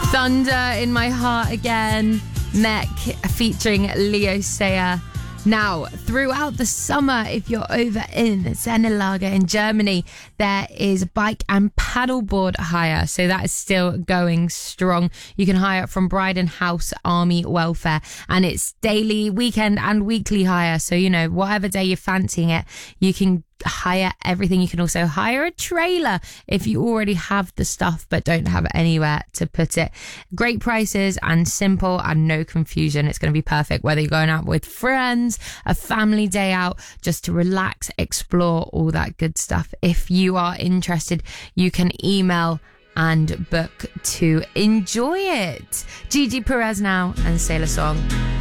Thunder in My Heart Again, Mech featuring Leo Sayer. Now, throughout the summer, if you're over in Zenelager in Germany, there is bike and paddleboard hire. So that is still going strong. You can hire from Bryden House Army Welfare, and it's daily, weekend and weekly hire. So, you know, whatever day you're fancying it, you can hire everything. You can also hire a trailer if you already have the stuff but don't have anywhere to put it. Great prices and simple and no confusion. It's going to be perfect whether you're going out with friends, a family day out, just to relax, explore, all that good stuff. If you are interested, you can email and book to enjoy it. Gigi Perez now and Sailor Song.